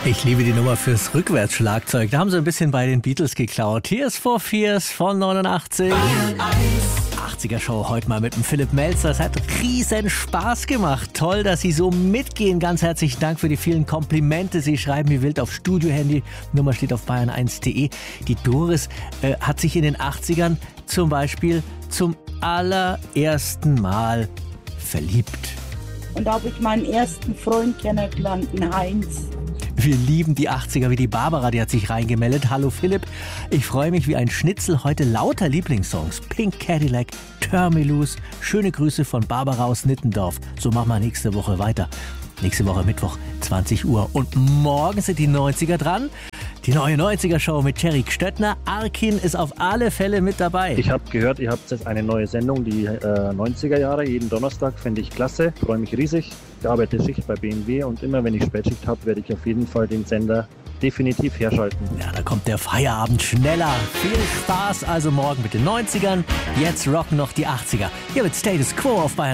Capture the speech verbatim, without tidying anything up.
Ich liebe die Nummer fürs Rückwärtsschlagzeug. Da haben sie ein bisschen bei den Beatles geklaut. Tears for Fears von neunundachtzig. achtziger Show heute mal mit dem Philipp Melzer. Es hat riesen Spaß gemacht. Toll, dass Sie so mitgehen. Ganz herzlichen Dank für die vielen Komplimente. Sie schreiben wie wild auf Studiohandy. Nummer steht auf bayern eins punkt de. Die Doris äh, hat sich in den achtzigern zum Beispiel zum allerersten Mal verliebt. Und da habe ich meinen ersten Freund kennengelernt, den Heinz. Wir lieben die achtziger, wie die Barbara, die hat sich reingemeldet. Hallo Philipp, ich freue mich wie ein Schnitzel. Heute lauter Lieblingssongs. Pink Cadillac, Terminus. Schöne Grüße von Barbara aus Nittendorf. So machen wir nächste Woche weiter. Nächste Woche Mittwoch, zwanzig Uhr. Und morgen sind die neunziger dran. Die neue neunziger-Show mit Thierry Stöttner. Arkin ist auf alle Fälle mit dabei. Ich habe gehört, ihr habt jetzt eine neue Sendung, die äh, neunziger Jahre, jeden Donnerstag, finde ich klasse. Freue mich riesig. Ich arbeite Schicht bei B M W und immer wenn ich Spätschicht habe, werde ich auf jeden Fall den Sender definitiv herschalten. Ja, da kommt der Feierabend schneller. Viel Spaß also morgen mit den neunzigern. Jetzt rocken noch die achtziger. Hier mit Status Quo auf Bayern.